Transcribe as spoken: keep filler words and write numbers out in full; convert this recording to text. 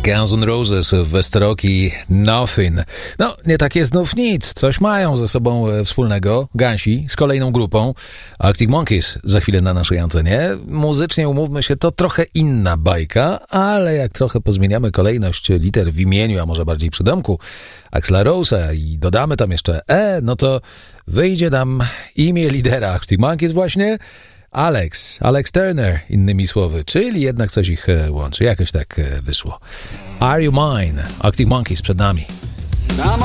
Guns N' Roses w Westeroki Nothing. No, nie takie znów nic. Coś mają ze sobą wspólnego Gansi z kolejną grupą Arctic Monkeys za chwilę na naszej antenie. Muzycznie, umówmy się, to trochę inna bajka, ale jak trochę pozmieniamy kolejność liter w imieniu, a może bardziej przydomku Axla Rose'a i dodamy tam jeszcze E, no to wyjdzie nam imię lidera Arctic Monkeys właśnie, Alex, Alex Turner, innymi słowy, czyli jednak coś ich łączy. Jakoś tak wyszło. Are You Mine? Arctic Monkeys przed nami.